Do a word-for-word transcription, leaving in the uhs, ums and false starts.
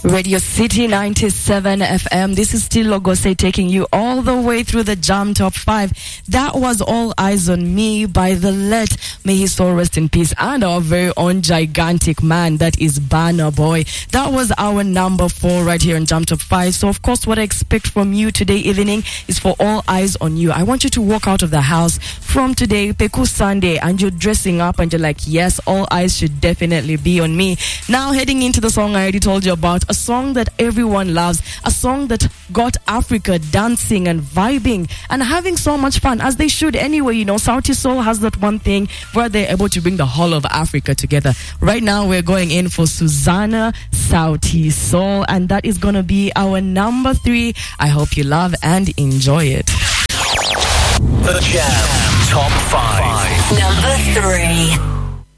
Radio City ninety-seven F M. This is still Logose taking you all the way through the Jam Top five. That was All Eyes on Me by The Let. May his soul rest in peace. And our very own gigantic man, that is Burna Boy. That was our number four right here in Jam Top five. So, of course, what I expect from you today evening is for all eyes on you. I want you to walk out of the house from today, Peku Sunday, and you're dressing up and you're like, yes, all eyes should definitely be on me. Now, heading into the song I already told you about, a song that everyone loves, a song that got Africa dancing and vibing and having so much fun, as they should anyway. You know, Sauti Sol has that one thing where they're able to bring the whole of Africa together. Right now, we're going in for Susanna Sauti Sol, and that is going to be our number three. I hope you love and enjoy it. The Jam Top five. Number three.